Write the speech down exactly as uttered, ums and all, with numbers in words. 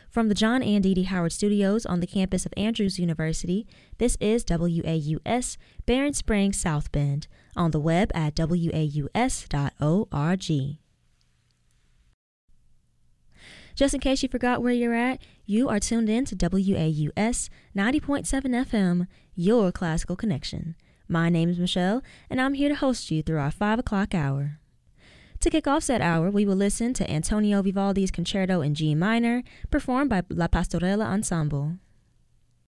From the John and Dee Dee Howard Studios on the campus of Andrews University, this is W A U S, Barron Springs, South Bend, on the web at W A U S dot org. Just in case you forgot where you're at, you are tuned in to W A U S ninety point seven F M, your classical connection. My name is Michelle, and I'm here to host you through our five o'clock hour. To kick off that hour, we will listen to Antonio Vivaldi's Concerto in G minor, performed by La Pastorella Ensemble.